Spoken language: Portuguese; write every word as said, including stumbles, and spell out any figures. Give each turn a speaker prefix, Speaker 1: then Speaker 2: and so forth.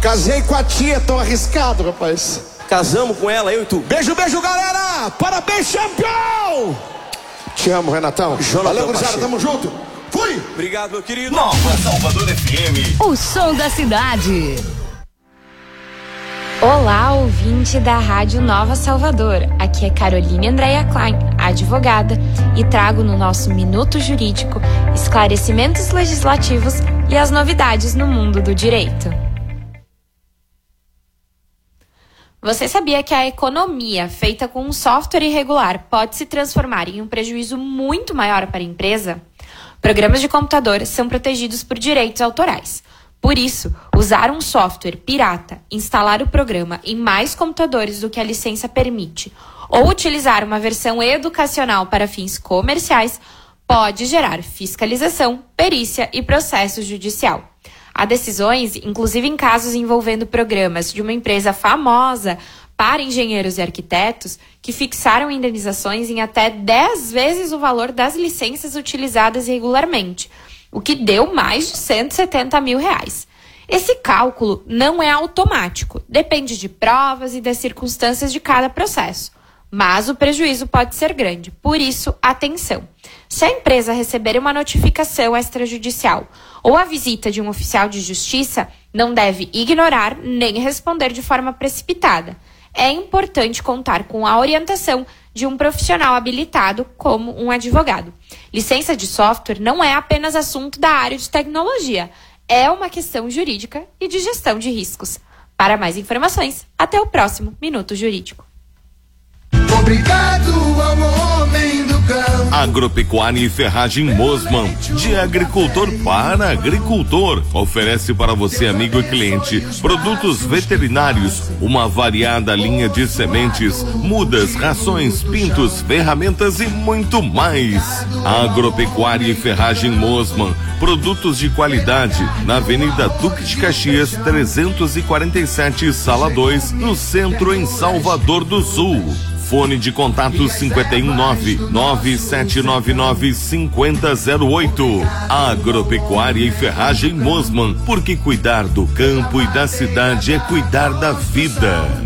Speaker 1: Casei com a tia, tão arriscado, rapaz.
Speaker 2: Casamos com ela, eu e tu.
Speaker 1: Beijo, beijo, galera! Parabéns, campeão! Te amo, Renatão.
Speaker 2: Jonathan,
Speaker 1: valeu, gurizada, tamo junto. Fui!
Speaker 2: Obrigado, meu querido.
Speaker 3: Nova Salvador F M.
Speaker 4: O som da cidade.
Speaker 5: Olá, ouvinte da Rádio Nova Salvador. Aqui é Caroline Andréia Klein, advogada, e trago no nosso Minuto Jurídico esclarecimentos legislativos e as novidades no mundo do direito. Você sabia que a economia feita com um software irregular pode se transformar em um prejuízo muito maior para a empresa? Programas de computador são protegidos por direitos autorais. Por isso, usar um software pirata, instalar o programa em mais computadores do que a licença permite, ou utilizar uma versão educacional para fins comerciais, pode gerar fiscalização, perícia e processo judicial. Há decisões, inclusive em casos envolvendo programas de uma empresa famosa para engenheiros e arquitetos, que fixaram indenizações em até dez vezes o valor das licenças utilizadas irregularmente, o que deu mais de cento e setenta mil reais. Esse cálculo não é automático, depende de provas e das circunstâncias de cada processo. Mas o prejuízo pode ser grande, por isso, atenção. Se a empresa receber uma notificação extrajudicial ou a visita de um oficial de justiça, não deve ignorar nem responder de forma precipitada. É importante contar com a orientação de um profissional habilitado como um advogado. Licença de software não é apenas assunto da área de tecnologia, é uma questão jurídica e de gestão de riscos. Para mais informações, até o próximo Minuto Jurídico.
Speaker 6: Obrigado ao homem do campo.
Speaker 3: Agropecuária e Ferragem Mosman, de agricultor para agricultor. Oferece para você, amigo e cliente, produtos veterinários, uma variada linha de sementes, mudas, rações, pintos, ferramentas e muito mais. Agropecuária e Ferragem Mosman, produtos de qualidade, na Avenida Duque de Caxias, trezentos e quarenta e sete, Sala dois, no centro, em Salvador do Sul. Fone de contato cinco um nove, nove sete nove nove, cinco zero zero oito. Agropecuária e Ferragem Mosman, porque cuidar do campo e da cidade é cuidar da vida.